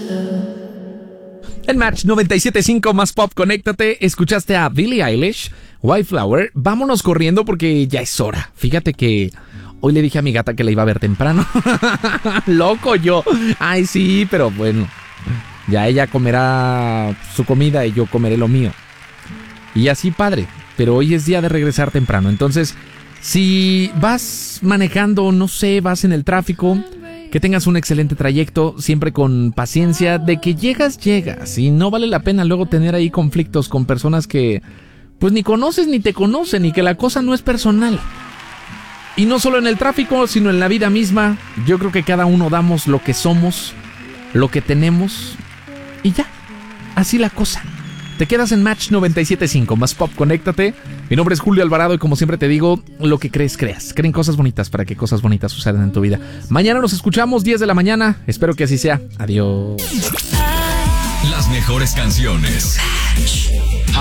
En Match 97.5 más pop, conéctate. Escuchaste a Billie Eilish, White Flower. Vámonos corriendo porque ya es hora. Fíjate que hoy le dije a mi gata que la iba a ver temprano. Loco yo. Ay, sí, pero bueno. Ya ella comerá su comida y yo comeré lo mío. Y así, padre. Pero hoy es día de regresar temprano. Entonces, si vas manejando, no sé, vas en el tráfico, que tengas un excelente trayecto, siempre con paciencia. De que llegas. Y no vale la pena luego tener ahí conflictos con personas que pues ni conoces ni te conocen y que la cosa no es personal. Y no solo en el tráfico, sino en la vida misma. Yo creo que cada uno damos lo que somos, lo que tenemos y ya. Así la cosa. Te quedas en Match 97.5 más pop, conéctate. Mi nombre es Julio Alvarado y como siempre te digo, lo que crees, creas. Creen cosas bonitas para que cosas bonitas sucedan en tu vida. Mañana nos escuchamos 10 de la mañana. Espero que así sea. Adiós. Las mejores canciones.